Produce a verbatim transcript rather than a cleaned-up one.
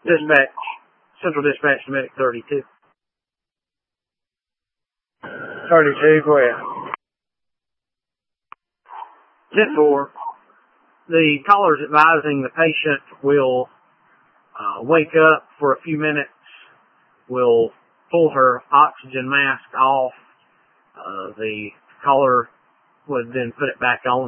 Dispatch, Central Dispatch to Medic thirty-two. thirty-two, go ahead. ten four. The caller is advising the patient will uh, wake up for a few minutes, will pull her oxygen mask off. Uh, the caller would then put it back on.